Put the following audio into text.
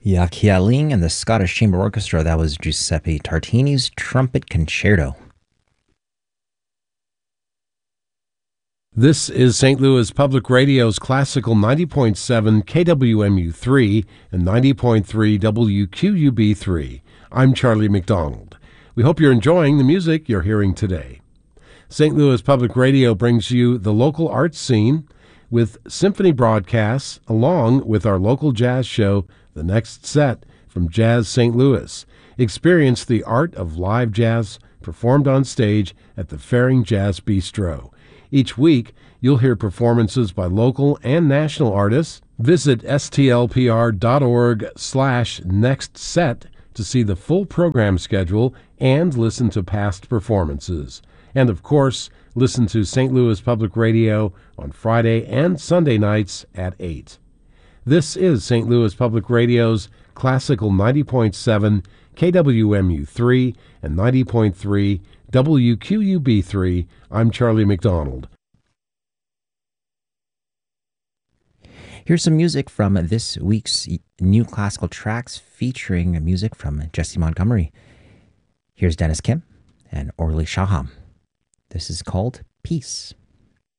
Yachialing and the Scottish Chamber Orchestra. That was Giuseppe Tartini's Trumpet Concerto. This is St. Louis Public Radio's Classical 90.7 KWMU3 and 90.3 WQUB3. I'm Charlie McDonald. We hope you're enjoying the music you're hearing today. St. Louis Public Radio brings you the local arts scene with symphony broadcasts along with our local jazz show, The Next Set from Jazz St. Louis. Experience the art of live jazz performed on stage at the Faring Jazz Bistro. Each week, you'll hear performances by local and national artists. Visit stlpr.org/nextset to see the full program schedule and listen to past performances. And of course, listen to St. Louis Public Radio on Friday and Sunday nights at 8. This is St. Louis Public Radio's Classical 90.7 KWMU3 and 90.3 WQUB3. I'm Charlie McDonald. Here's some music from this week's new classical tracks featuring music from Jesse Montgomery. Here's Dennis Kim and Orly Shaham. This is called Peace.